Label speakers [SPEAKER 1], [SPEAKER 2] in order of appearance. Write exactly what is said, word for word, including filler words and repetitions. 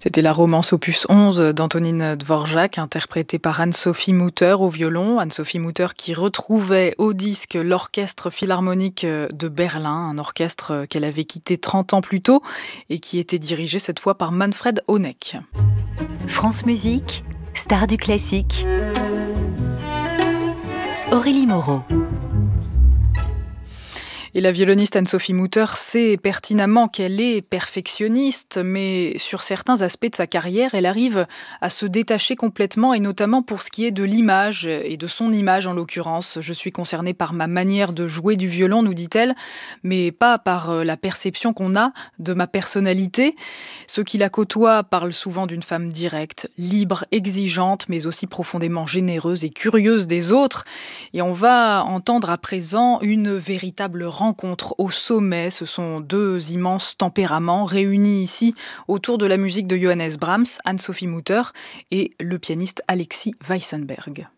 [SPEAKER 1] C'était la romance opus onze d'Antonine Dvorak, interprétée par Anne-Sophie Mutter au violon. Anne-Sophie Mutter qui retrouvait au disque l'Orchestre Philharmonique de Berlin, un orchestre qu'elle avait quitté trente ans plus tôt et qui était dirigé cette fois par Manfred Honeck.
[SPEAKER 2] France Musique, star du classique. Aurélie Moreau.
[SPEAKER 1] Et la violoniste Anne-Sophie Mutter sait pertinemment qu'elle est perfectionniste, mais sur certains aspects de sa carrière, elle arrive à se détacher complètement, et notamment pour ce qui est de l'image, et de son image en l'occurrence. Je suis concernée par ma manière de jouer du violon, nous dit-elle, mais pas par la perception qu'on a de ma personnalité. Ceux qui la côtoient parlent souvent d'une femme directe, libre, exigeante, mais aussi profondément généreuse et curieuse des autres. Et on va entendre à présent une véritable rencontre rencontre au sommet. Ce sont deux immenses tempéraments réunis ici autour de la musique de Johannes Brahms, Anne-Sophie Mutter et le pianiste Alexis Weissenberg.